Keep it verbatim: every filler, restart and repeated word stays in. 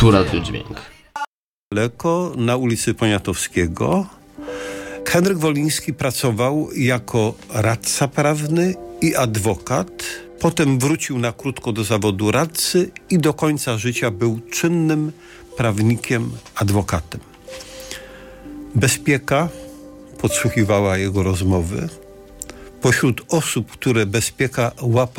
Która to dźwięk? Daleko na ulicy Poniatowskiego Henryk Woliński pracował jako radca prawny i adwokat. Potem wrócił na krótko do zawodu radcy i do końca życia był czynnym prawnikiem, adwokatem. Bezpieka podsłuchiwała jego rozmowy. Pośród osób, które Bezpieka łapał,